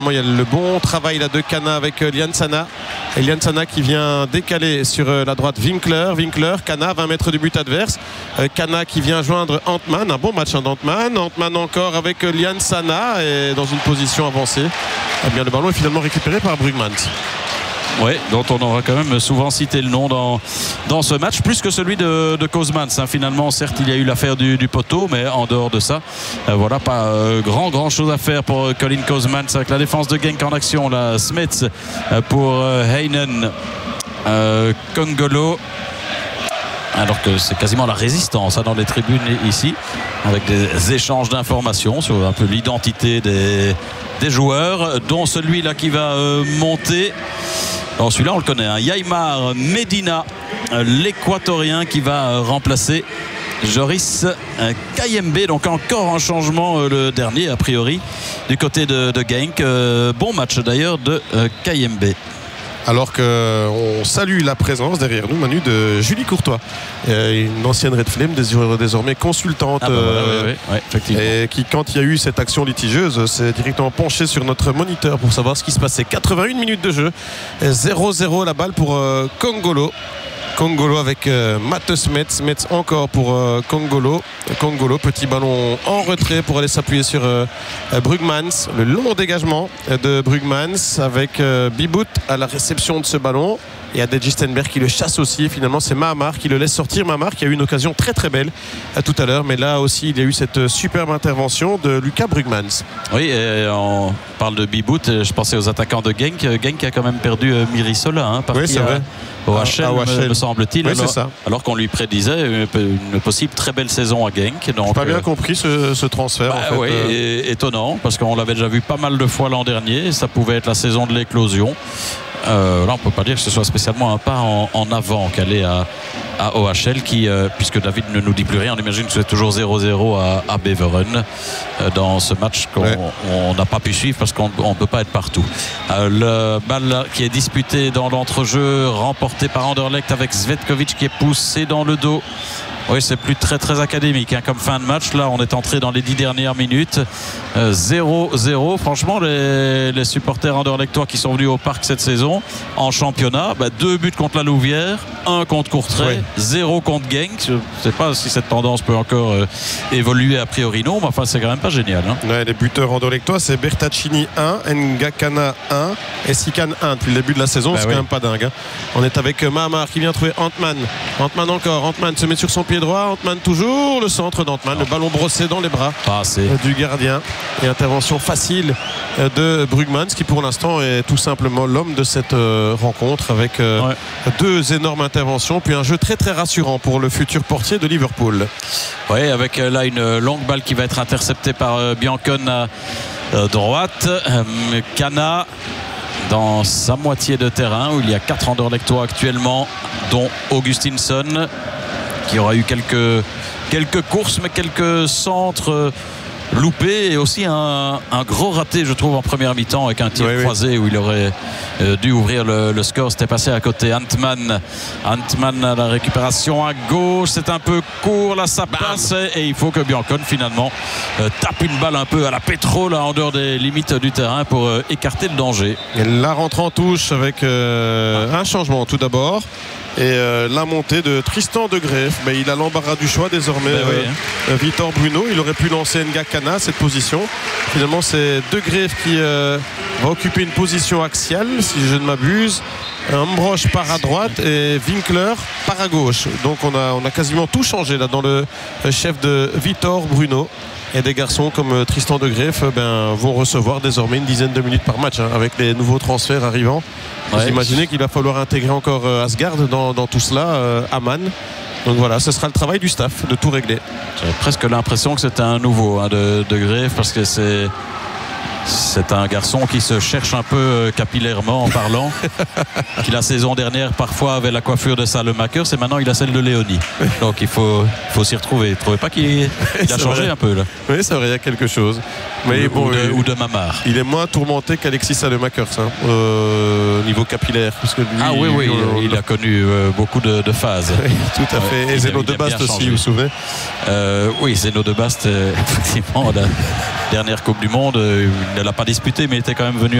Il y a le bon travail là de Kana avec Liansana. Et Liansana qui vient décaler sur la droite Winkler. Kana 20 mètres du but adverse. Kana qui vient joindre Antman. Un bon match d'Antman. Antman encore avec Liansana et dans une position avancée. Eh bien, le ballon est finalement récupéré par Brugmans. Oui, dont on aura quand même souvent cité le nom dans ce match, plus que celui de Kozmans. Finalement, certes, il y a eu l'affaire du poteau, mais en dehors de ça, voilà, pas grand chose à faire pour Colin Kozmans avec la défense de Genk en action. La Smets pour Heinen, Kongolo. Alors que c'est quasiment la résistance dans les tribunes ici, avec des échanges d'informations sur un peu l'identité des joueurs, dont celui-là qui va monter. Alors celui-là on le connaît, Yaimar Medina, l'équatorien qui va remplacer Joris Kayembe. Donc encore un changement, le dernier a priori du côté de Genk. Bon match d'ailleurs de Kayembe. Alors qu'on salue la présence derrière nous, Manu, de Julie Courtois, une ancienne Red Flame, désormais consultante, effectivement. et qui, quand il y a eu cette action litigieuse, s'est directement penchée sur notre moniteur pour savoir ce qui se passait. 81 minutes de jeu, 0-0 la balle pour Kongolo. Kongolo avec Matt Smets encore pour Kongolo, petit ballon en retrait pour aller s'appuyer sur Brugmans. Le long dégagement de Brugmans avec Bibout à la réception de ce ballon. Et Adedji Stenberg qui le chasse aussi. Finalement, c'est Mahamar qui le laisse sortir. Mahamar qui a eu une occasion très très belle tout à l'heure. Mais là aussi, il y a eu cette superbe intervention de Lucas Brugmans. Oui, et on parle de Bibout. Je pensais aux attaquants de Genk. Genk a quand même perdu Mirisola. Oui, c'est vrai. Au HL, me semble-t-il. Oui, alors qu'on lui prédisait une possible très belle saison à Genk. Donc, j'ai pas bien compris ce transfert. En fait. Oui, étonnant, parce qu'on l'avait déjà vu pas mal de fois l'an dernier. Ça pouvait être la saison de l'éclosion. Là on ne peut pas dire que ce soit spécialement un pas en avant qu'aller à OHL qui, puisque David ne nous dit plus rien, on imagine que c'est toujours 0-0 à Beveren dans ce match qu'on n'a pas pu suivre parce qu'on ne peut pas être partout. Le balle qui est disputé dans l'entrejeu, remporté par Anderlecht avec Zvetkovic qui est poussé dans le dos. Oui, c'est plus très académique comme fin de match. Là, on est entré dans les 10 dernières minutes. 0-0. Franchement, les supporters anderlechtois qui sont venus au parc cette saison en championnat, 2 buts contre la Louvière, 1 contre Courtrai, 0 contre Genk. Je ne sais pas si cette tendance peut encore évoluer, a priori non, mais enfin, c'est quand même pas génial. Ouais, les buteurs anderlechtois, c'est Bertaccini 1, Ngakana 1 et Sikan 1 depuis le début de la saison. C'est quand même pas dingue. On est avec Mahamar qui vient trouver Antman. Antman se met sur son pied droit. Antman toujours, le centre d'Antman, le ballon brossé dans les bras du gardien. Et intervention facile de Brugmans qui pour l'instant est tout simplement l'homme de cette rencontre avec 2 énormes interventions puis un jeu très rassurant pour le futur portier de Liverpool. Oui, avec là une longue balle qui va être interceptée par Biancon à droite. Kana dans sa moitié de terrain où il y a 4 Anderlechtois actuellement, dont Augustinsson qui aura eu quelques courses mais quelques centres loupé et aussi un gros raté je trouve en première mi-temps avec un tir croisé où il aurait dû ouvrir le score. C'était passé à côté. Antman à la récupération à gauche, c'est un peu court là, ça passe et il faut que Biancon finalement tape une balle un peu à la pétrole en dehors des limites du terrain pour écarter le danger. Et la rentre en touche avec un changement tout d'abord et la montée de Tristan de Greef. Il a l'embarras du choix désormais. Victor Bruno, il aurait pu lancer Ngakana cette position. Finalement c'est De Greef qui va occuper une position axiale si je ne m'abuse. Ambrosch part à droite et Winkler part à gauche. Donc on a quasiment tout changé là dans le chef de Victor Bruno. Et des garçons comme Tristan de Greef vont recevoir désormais une dizaine de minutes par match avec les nouveaux transferts arrivant. Vous imaginez qu'il va falloir intégrer encore Asgard dans tout cela, Aman. Donc voilà, ce sera le travail du staff de tout régler. J'ai presque l'impression que c'était un nouveau de Greef parce que c'est un garçon qui se cherche un peu capillairement en parlant, qui la saison dernière parfois avait la coiffure de Salemaker, et maintenant il a celle de Léonie. Donc il faut s'y retrouver. Vous ne trouvez pas qu'il a changé un peu là? Oui, c'est vrai, il y a quelque chose. Mais ou de Mamar. Il est moins tourmenté qu'Alexis Salemaker niveau capillaire. Parce que lui, il a connu beaucoup de phases. Oui, tout à fait. Et Zeno de Bast aussi, vous vous souvenez? Oui, Zeno de Bast, effectivement. dernière Coupe du Monde. Il ne l'a pas disputée, mais il était quand même venu